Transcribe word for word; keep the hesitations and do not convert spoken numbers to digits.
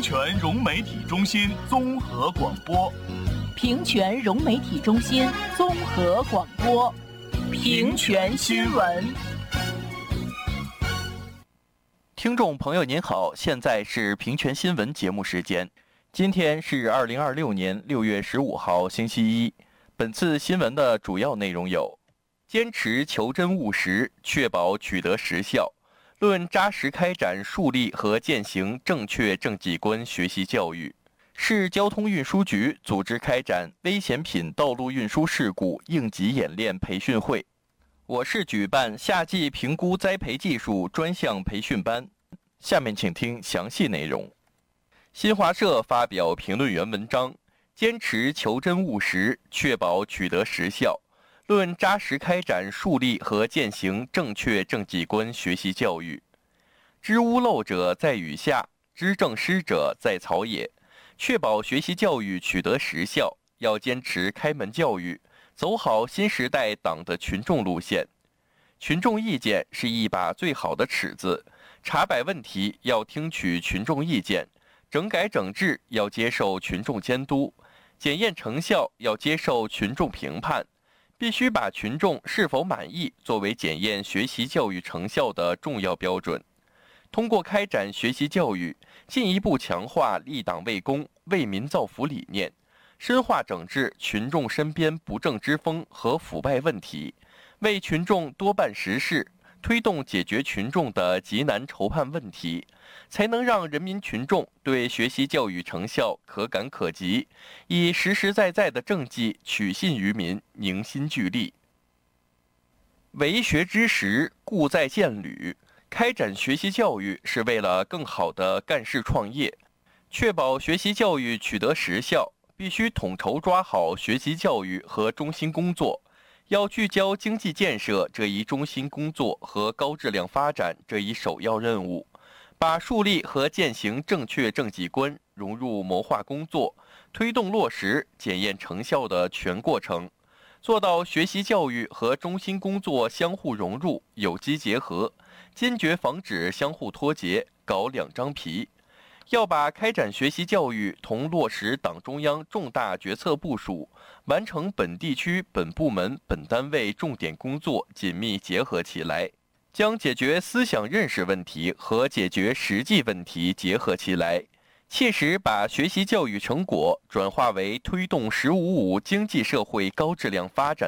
泉融媒体中心综合广播， 平泉融媒体中心综合广播，平泉新闻。 听众朋友您好，现在是平泉新闻节目时间。今天是二零二六年六月十五号，星期一。本次新闻的主要内容有：坚持求真务实，确保取得实效。论扎实开展树立和践行正确政绩观学习教育。市交通运输局组织开展危险品道路运输事故应急演练培训会。我市举办夏季评估栽培技术专项培训班。下面请听详细内容。新华社发表评论员文章：坚持求真务实，确保取得实效。论扎实开展树立和践行正确政绩观学习教育。知屋漏者在雨下，知正师者在草野。确保学习教育取得实效，要坚持开门教育，走好新时代党的群众路线。群众意见是一把最好的尺子，查摆问题要听取群众意见，整改整治要接受群众监督，检验成效要接受群众评判。必须把群众是否满意作为检验学习教育成效的重要标准。通过开展学习教育，进一步强化立党为公、为民造福理念，深化整治群众身边不正之风和腐败问题，为群众多办实事，推动解决群众的急难愁盼问题，才能让人民群众对学习教育成效可感可及，以实实在在的政绩取信于民，凝心聚力。为学之时，故在建履。开展学习教育是为了更好地干事创业，确保学习教育取得实效，必须统筹抓好学习教育和中心工作，要聚焦经济建设这一中心工作和高质量发展这一首要任务，把树立和践行正确政绩观融入谋划工作，推动落实检验成效的全过程，做到学习教育和中心工作相互融入、有机结合，坚决防止相互脱节、搞两张皮。要把开展学习教育同落实党中央重大决策部署、完成本地区、本部门、本单位重点工作紧密结合起来，将解决思想认识问题和解决实际问题结合起来，切实把学习教育成果转化为推动“十五五”经济社会高质量发展